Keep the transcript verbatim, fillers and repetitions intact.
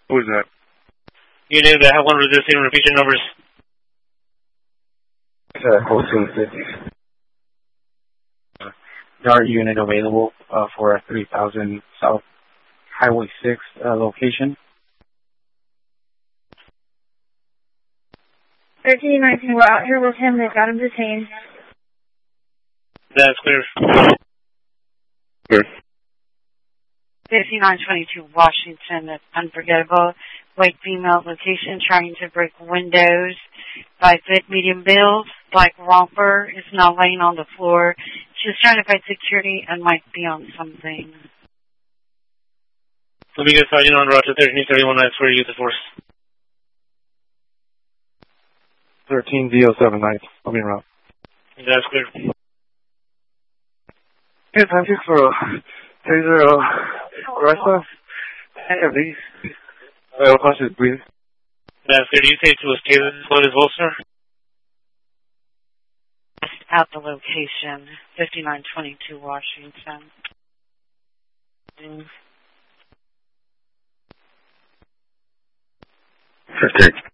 Who is that? Unit that have one resisting, repeat your numbers. Uh, hosting fifty. Uh, Dart unit available uh, for a three thousand South Highway six uh, location. thirteen nineteen, we're out here with him. They've got him detained. That's clear. Clear. fifty-nine twenty-two Washington, that's unforgettable. White female location trying to break windows by fit medium build. Black romper is now laying on the floor. She's trying to fight security and might be on something. Let me get Sergeant on route to thirteen thirty-one. That's where you use the force. thirteen D O seven nights. I'll be around. That's clear. Hey, time six for a taser, uh, arrest us. Any of these? I'll cautious breathe. That's clear. Do you say to a taser float as well, sir? At the location, fifty-nine twenty-two Washington. fifteen.